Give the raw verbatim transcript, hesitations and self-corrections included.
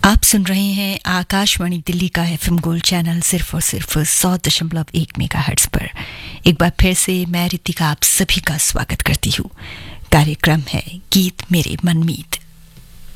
आप सुन रहे हैं आकाशवाणी दिल्ली का एफएम गोल्ड चैनल सिर्फ और सिर्फ सौ दशमलव एक मेगाहर्ट्ज पर। एक बार फिर से मैं रितिका आप सभी का स्वागत करती हूँ। कार्यक्रम है गीत मेरे मनमीत।